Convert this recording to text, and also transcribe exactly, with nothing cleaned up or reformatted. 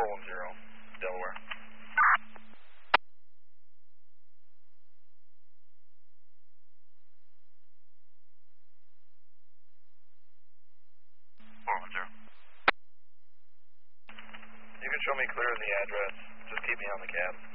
four one zero, Delaware. four one zero. You can show me clear the address. Just keep me on the cab.